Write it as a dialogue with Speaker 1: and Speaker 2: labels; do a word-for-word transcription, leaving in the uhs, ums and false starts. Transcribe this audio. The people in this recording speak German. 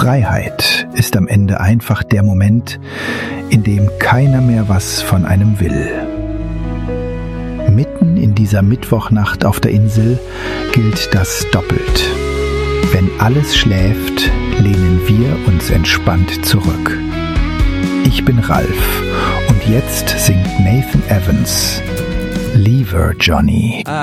Speaker 1: Freiheit ist am Ende einfach der Moment, in dem keiner mehr was von einem will. Mitten in dieser Mittwochnacht auf der Insel gilt das doppelt. Wenn alles schläft, lehnen wir uns entspannt zurück. Ich bin Ralf und jetzt singt Nathan Evans Leave her, Johnny.